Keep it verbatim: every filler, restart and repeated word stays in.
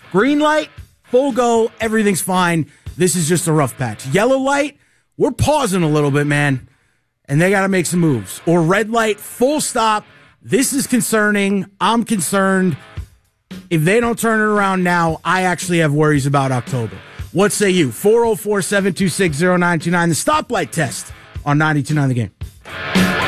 Green light, full go, everything's fine. This is just a rough patch. Yellow light, we're pausing a little bit, man, and they got to make some moves. Or red light, full stop. This is concerning. I'm concerned. If they don't turn it around now, I actually have worries about October. What say you? four oh four, seven two six, oh nine two nine. The stoplight test on ninety-two point nine The Game.